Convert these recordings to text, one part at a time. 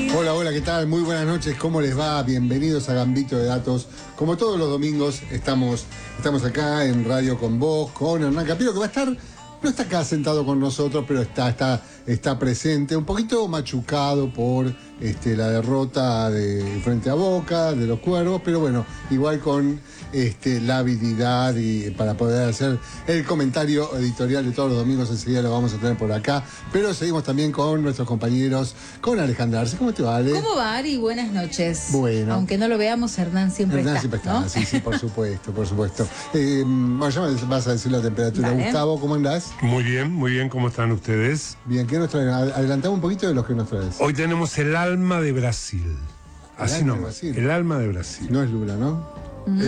Hola, hola, ¿qué tal? Muy buenas noches, ¿cómo les va? Bienvenidos a Gambito de Datos. Como todos los domingos, estamos acá en Radio con vos, con Hernán Capiro, que va a estar, no está acá sentado con nosotros, pero está presente, un poquito machucado por la derrota frente a Boca, de los Cuervos, pero bueno, igual con la habilidad y para poder hacer el comentario editorial de todos los domingos, enseguida lo vamos a tener por acá. Pero seguimos también con nuestros compañeros, con Alejandra Arce. ¿Cómo te va, Ale? ¿Cómo va, Ari? Buenas noches. Bueno. Aunque no lo veamos, Hernán siempre está, ¿no? Sí, por supuesto, por supuesto. Bueno, ya me vas a decir la temperatura. Dale. Gustavo, ¿cómo andás? Muy bien, ¿cómo están ustedes? Bien, ¿qué nos traen? Adelantamos un poquito de los que nos traes. Hoy tenemos el alma de Brasil. Así alma de nomás, Brasil. el alma de Brasil. No es Lula, ¿no?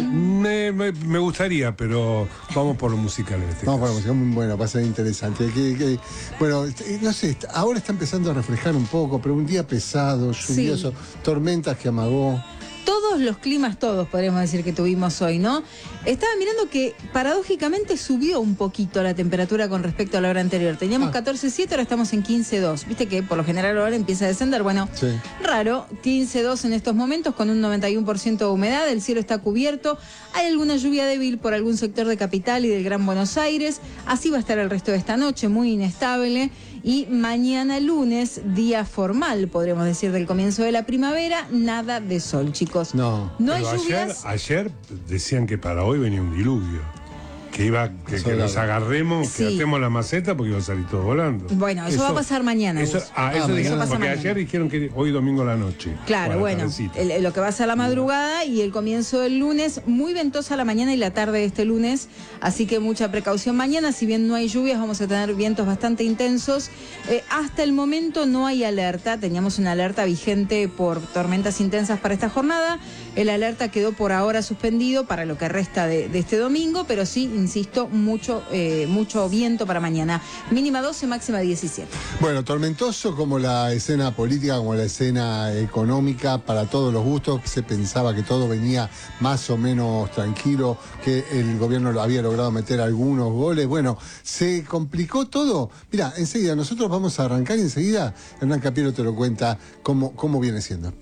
Me gustaría, pero vamos por lo musical en este Vamos caso. por la música, bueno, va a ser interesante. Bueno, no sé, ahora está empezando a reflejar un poco, pero un día pesado, lluvioso, Sí. tormentas que amagó. Todos los climas, podríamos decir que tuvimos hoy, ¿no? Estaba mirando que paradójicamente subió un poquito la temperatura con respecto a la hora anterior. Teníamos 14,7, ahora estamos en 15,2. Viste que por lo general ahora empieza a descender. Bueno, Sí. raro, 15,2 en estos momentos con un 91% de humedad, el cielo está cubierto, hay alguna lluvia débil por algún sector de Capital y del Gran Buenos Aires. Así va a estar el resto de esta noche, muy inestable. Y mañana lunes, día formal, podríamos decir, del comienzo de la primavera, nada de sol, chicos. No. hay Pero lluvias. ayer decían que para hoy venía un diluvio. Que nos agarremos, Sí. que atemos la maceta porque iba a salir todo volando. Bueno, eso va a pasar mañana. Eso mañana. dijeron, pasa porque mañana. ayer dijeron que hoy domingo a la noche. Claro, bueno, lo que va a ser la madrugada y el comienzo del lunes, muy ventosa la mañana y la tarde de este lunes, así que mucha precaución mañana. Si bien no hay lluvias, vamos a tener vientos bastante intensos. Hasta el momento no hay alerta, teníamos una alerta vigente por tormentas intensas para esta jornada. El alerta quedó por ahora suspendido para lo que resta de este domingo, pero sí, insisto, mucho viento para mañana. Mínima 12, máxima 17. Bueno, tormentoso como la escena política, como la escena económica, para todos los gustos. Se pensaba que todo venía más o menos tranquilo, que el gobierno había logrado meter algunos goles. Bueno, se complicó todo. Mira, enseguida, nosotros vamos a arrancar y enseguida Hernán Capiro te lo cuenta cómo viene siendo.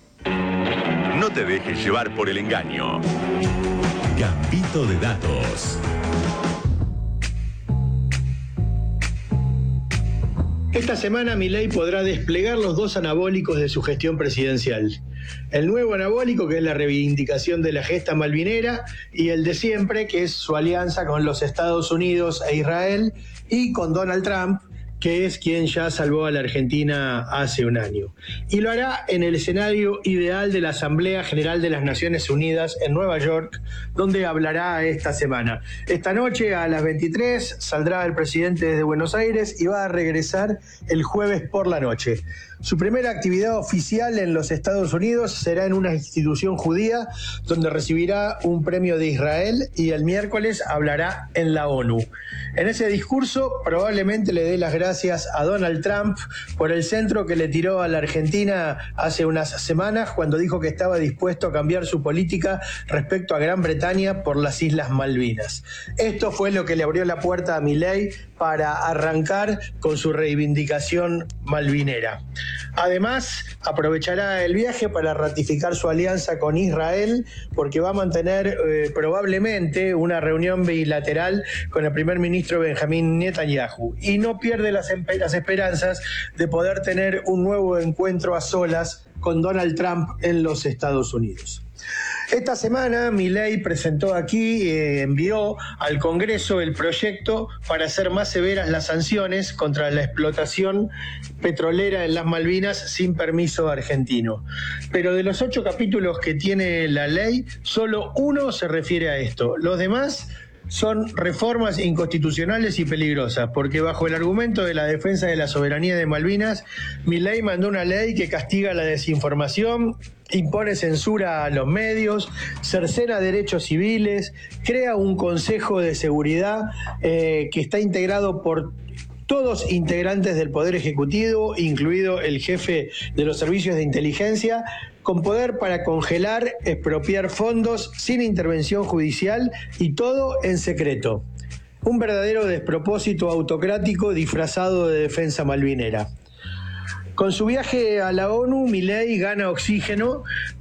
No te dejes llevar por el engaño. Gambito de Datos. Esta semana Milei podrá desplegar los dos anabólicos de su gestión presidencial. El nuevo anabólico, que es la reivindicación de la gesta malvinera, y el de siempre, que es su alianza con los Estados Unidos e Israel y con Donald Trump, que es quien ya salvó a la Argentina hace un año. Y lo hará en el escenario ideal de la Asamblea General de las Naciones Unidas en Nueva York, donde hablará esta semana. Esta noche a las 23 saldrá el presidente desde Buenos Aires y va a regresar el jueves por la noche. Su primera actividad oficial en los Estados Unidos será en una institución judía, donde recibirá un premio de Israel, y el miércoles hablará en la ONU. En ese discurso probablemente le dé las gracias a Donald Trump por el centro que le tiró a la Argentina hace unas semanas, cuando dijo que estaba dispuesto a cambiar su política respecto a Gran Bretaña por las Islas Malvinas. Esto fue lo que le abrió la puerta a Milei para arrancar con su reivindicación malvinera. Además, aprovechará el viaje para ratificar su alianza con Israel, porque va a mantener probablemente una reunión bilateral con el primer ministro Benjamín Netanyahu, y no pierde las esperanzas de poder tener un nuevo encuentro a solas con Donald Trump en los Estados Unidos. Esta semana Milei presentó aquí, envió al Congreso el proyecto para hacer más severas las sanciones contra la explotación petrolera en las Malvinas sin permiso argentino. Pero de los 8 capítulos que tiene la ley, solo uno se refiere a esto. Los demás son reformas inconstitucionales y peligrosas, porque bajo el argumento de la defensa de la soberanía de Malvinas, Milei mandó una ley que castiga la desinformación, impone censura a los medios, cercena derechos civiles, crea un Consejo de Seguridad que está integrado por todos integrantes del Poder Ejecutivo, incluido el jefe de los servicios de inteligencia, con poder para congelar, expropiar fondos sin intervención judicial, y todo en secreto. Un verdadero despropósito autocrático disfrazado de defensa malvinera. Con su viaje a la ONU, Milei gana oxígeno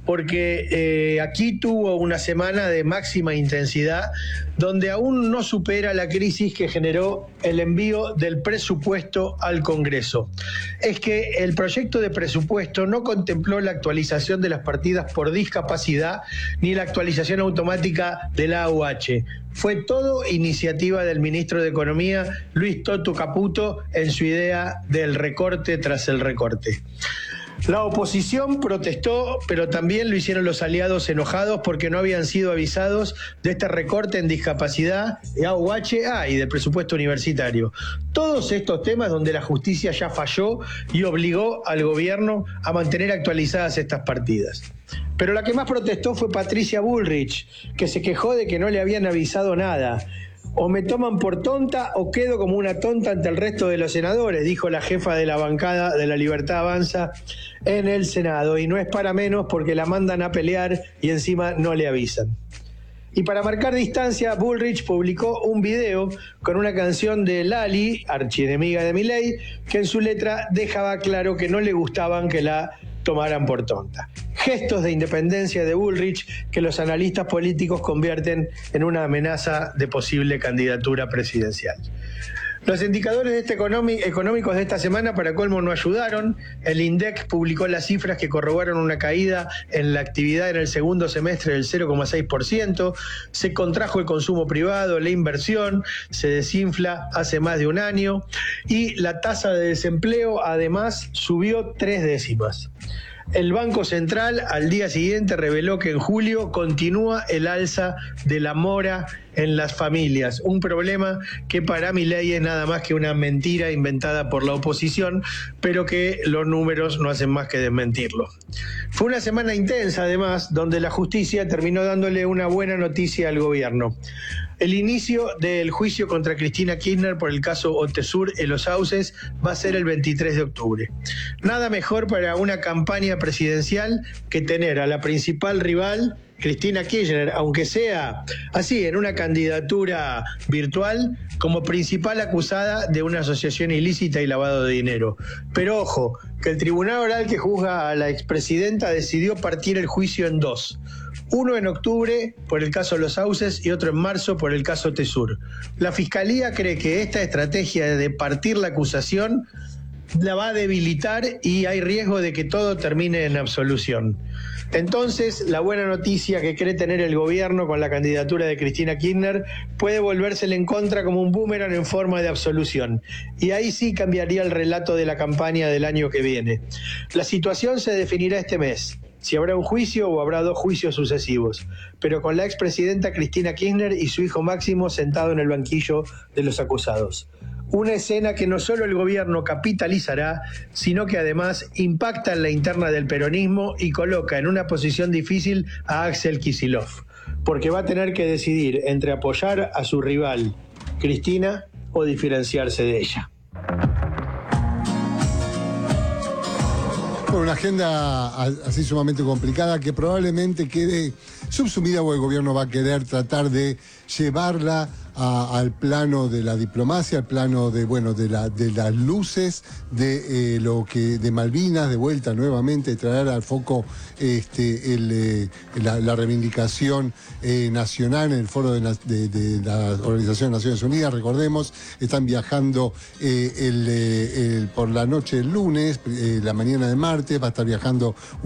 porque aquí tuvo una semana de máxima intensidad donde aún no supera la crisis que generó el envío del presupuesto al Congreso. Es que el proyecto de presupuesto no contempló la actualización de las partidas por discapacidad ni la actualización automática de la AUH. Fue todo iniciativa del ministro de Economía, Luis Toto Caputo, en su idea del recorte tras el recorte. La oposición protestó, pero también lo hicieron los aliados enojados porque no habían sido avisados de este recorte en discapacidad, AUH y del presupuesto universitario. Todos estos temas donde la justicia ya falló y obligó al gobierno a mantener actualizadas estas partidas. Pero la que más protestó fue Patricia Bullrich, que se quejó de que no le habían avisado nada. O me toman por tonta o quedo como una tonta ante el resto de los senadores, dijo la jefa de la bancada de La Libertad Avanza en el Senado. Y no es para menos porque la mandan a pelear y encima no le avisan. Y para marcar distancia, Bullrich publicó un video con una canción de Lali, archienemiga de Milei, que en su letra dejaba claro que no le gustaban que la tomaran por tonta. Gestos de independencia de Bullrich que los analistas políticos convierten en una amenaza de posible candidatura presidencial. Los indicadores económicos de esta semana para colmo no ayudaron. El INDEC publicó las cifras que corroboran una caída en la actividad en el segundo semestre del 0,6%. Se contrajo el consumo privado, la inversión se desinfla hace más de un año y la tasa de desempleo además subió 3 décimas. El Banco Central al día siguiente reveló que en julio continúa el alza de la mora en las familias, un problema que para Milei es nada más que una mentira inventada por la oposición, pero que los números no hacen más que desmentirlo. Fue una semana intensa además, donde la justicia terminó dándole una buena noticia al gobierno. El inicio del juicio contra Cristina Kirchner por el caso Otesur en Los Sauces va a ser el 23 de octubre. Nada mejor para una campaña presidencial que tener a la principal rival, Cristina Kirchner, aunque sea así, en una candidatura virtual, como principal acusada de una asociación ilícita y lavado de dinero. Pero ojo, que el tribunal oral que juzga a la expresidenta decidió partir el juicio en dos. Uno en octubre por el caso Los Sauces y otro en marzo por el caso Otesur. La Fiscalía cree que esta estrategia de partir la acusación la va a debilitar y hay riesgo de que todo termine en absolución. Entonces, la buena noticia que cree tener el gobierno con la candidatura de Cristina Kirchner puede volvérsele en contra como un boomerang en forma de absolución. Y ahí sí cambiaría el relato de la campaña del año que viene. La situación se definirá este mes. Si habrá un juicio o habrá 2 juicios sucesivos, pero con la expresidenta Cristina Kirchner y su hijo Máximo sentado en el banquillo de los acusados. Una escena que no solo el gobierno capitalizará, sino que además impacta en la interna del peronismo y coloca en una posición difícil a Axel Kicillof, porque va a tener que decidir entre apoyar a su rival, Cristina, o diferenciarse de ella. Una agenda así sumamente complicada que probablemente quede subsumida o el gobierno va a querer tratar de llevarla al plano de la diplomacia, al plano de las luces, de Malvinas, de vuelta nuevamente, traer al foco la reivindicación nacional en el foro de la Organización de Naciones Unidas. Recordemos, están viajando por la noche del lunes, la mañana del martes, va a estar viajando